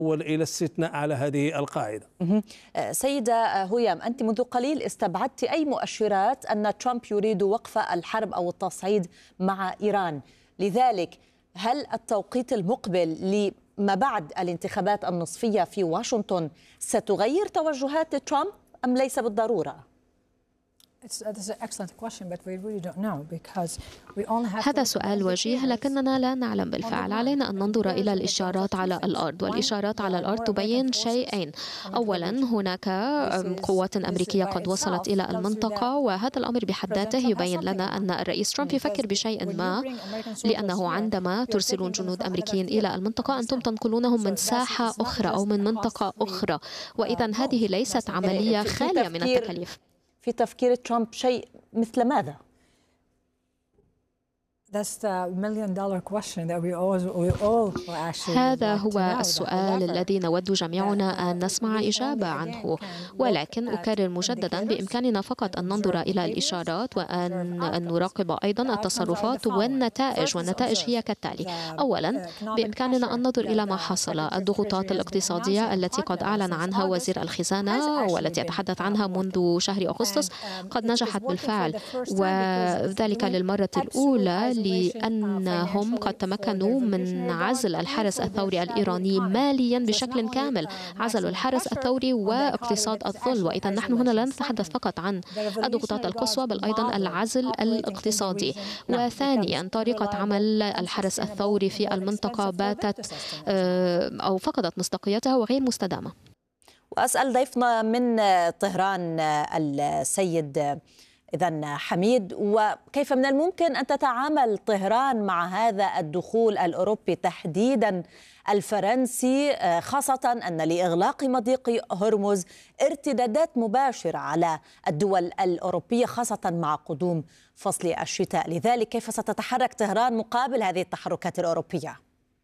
إلى الاستثناء على هذه القاعدة. سيدة هيام، أنت منذ قليل استبعدت أي مؤشرات أن ترامب يريد وقف الحرب أو التصعيد مع إيران، لذلك هل التوقيت المقبل لما بعد الانتخابات النصفية في واشنطن ستغير توجهات ترامب أم ليس بالضرورة؟ هذا سؤال وجيه، لكننا لا نعلم بالفعل. علينا أن ننظر إلى الإشارات على الأرض، والإشارات على الأرض تبين شيئين. أولا، هناك قوات أمريكية قد وصلت إلى المنطقة، وهذا الأمر بحد ذاته يبين لنا أن الرئيس ترامب يفكر بشيء ما، لأنه عندما ترسلون جنود أمريكيين إلى المنطقة أنتم تنقلونهم من ساحة أخرى أو من منطقة أخرى، وإذا هذه ليست عملية خالية من التكاليف. في تفكير ترامب شيء مثل ماذا؟ هذا هو السؤال الذي نود جميعنا أن نسمع إجابة عنه، ولكن أكرر مجددا بإمكاننا فقط أن ننظر إلى الإشارات وأن نراقب أيضا التصرفات والنتائج هي كالتالي. أولا، بإمكاننا أن ننظر إلى ما حصل، الضغوطات الاقتصادية التي قد أعلن عنها وزير الخزانة والتي يتحدث عنها منذ شهر أغسطس قد نجحت بالفعل، وذلك للمرة الأولى لأنهم قد تمكنوا من عزل الحرس الثوري الإيراني ماليا بشكل كامل، عزلوا الحرس الثوري واقتصاد الظل. وإذا نحن هنا لا نتحدث فقط عن الضغوطات القصوى بل أيضا العزل الاقتصادي. وثانيا، طريقة عمل الحرس الثوري في المنطقة باتت أو فقدت مصداقيتها وغير مستدامة. وأسأل ضيفنا من طهران السيد حميد، وكيف من الممكن أن تتعامل طهران مع هذا الدخول الأوروبي تحديدا الفرنسي، خاصة أن لإغلاق مضيق هرمز ارتدادات مباشرة على الدول الأوروبية خاصة مع قدوم فصل الشتاء، لذلك كيف ستتحرك طهران مقابل هذه التحركات الأوروبية؟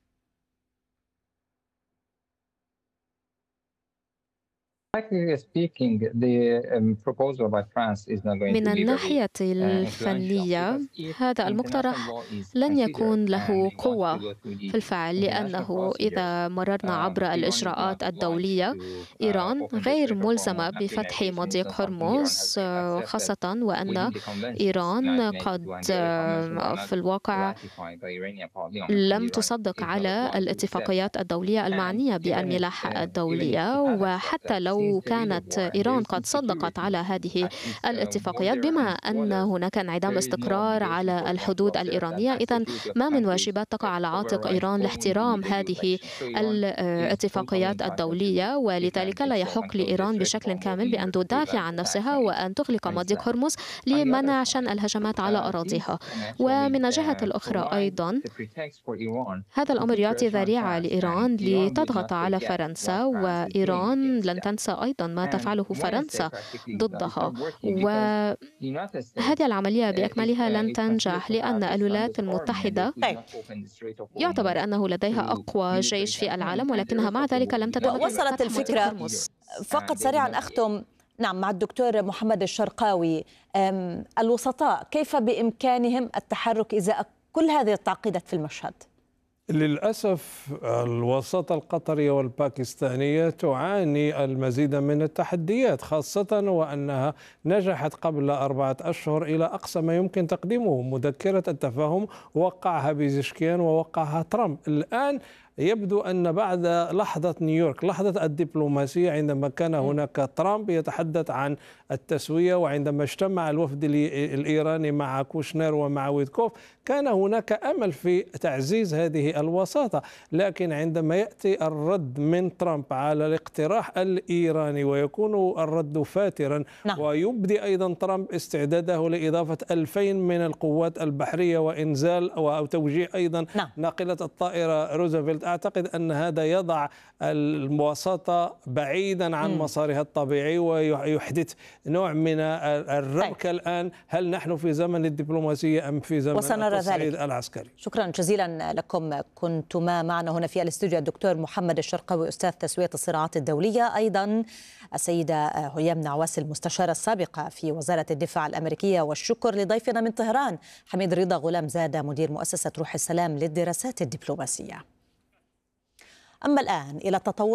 من الناحية الفنية هذا المقترح لن يكون له قوة في الفعل، لأنه إذا مررنا عبر الإجراءات الدولية إيران غير ملزمة بفتح مضيق هرمز، خاصة وأن إيران قد في الواقع لم تصدق على الاتفاقيات الدولية المعنية بالملاحة الدولية. وحتى لو كانت إيران قد صدقت على هذه الاتفاقيات بما أن هناك انعدام استقرار على الحدود الإيرانية، إذن ما من واجبات تقع على عاتق إيران لاحترام هذه الاتفاقيات الدولية، ولذلك لا يحق لإيران بشكل كامل بأن تدافع عن نفسها وأن تغلق مضيق هرمز لمنع شن الهجمات على أراضيها. ومن الجهة الأخرى أيضا هذا الأمر يعطي ذريعة لإيران لتضغط على فرنسا، وإيران لن تنسى أيضا ما تفعله فرنسا ضدها، وهذه العملية بأكملها لن تنجح لأن الولايات المتحدة يعتبر أنه لديها أقوى جيش في العالم، ولكنها مع ذلك لم تتمكن. وصلت الفكرة فقط سريعا أختم مع الدكتور محمد الشرقاوي، الوسطاء كيف بإمكانهم التحرك إزاء كل هذه التعقيدات في المشهد؟ للأسف الوساطة القطرية والباكستانية تعاني المزيد من التحديات، خاصة وأنها نجحت قبل 4 أشهر إلى أقصى ما يمكن تقديمه. مذكرة التفاهم وقعها بيزشكيان ووقعها ترامب. الآن يبدو أن بعد لحظة نيويورك، لحظة الدبلوماسية، عندما كان هناك ترامب يتحدث عن التسوية، وعندما اجتمع الوفد الإيراني مع كوشنير ومع ويتكوف، كان هناك أمل في تعزيز هذه الوساطة. لكن عندما يأتي الرد من ترامب على الاقتراح الإيراني ويكون الرد فاترا، ويبدي أيضا ترامب استعداده لإضافة 2000 من القوات البحرية وإنزال أو توجيه أيضا ناقلة الطائرة روزفلت، أعتقد أن هذا يضع الوساطة بعيدا عن مسارها الطبيعي ويحدث نوع من الربكة. الآن هل نحن في زمن الدبلوماسية أم في زمن التصعيد العسكري؟ شكرا جزيلا لكم. كنتما معنا هنا في الاستوديو الدكتور محمد الشرقاوي أستاذ تسوية الصراعات الدولية، أيضا السيدة هيام نعواس المستشارة السابقة في وزارة الدفاع الأمريكية، والشكر لضيفنا من طهران حميد رضا غلام زادة مدير مؤسسة روح السلام للدراسات الدبلوماسية. أما الآن إلى التطور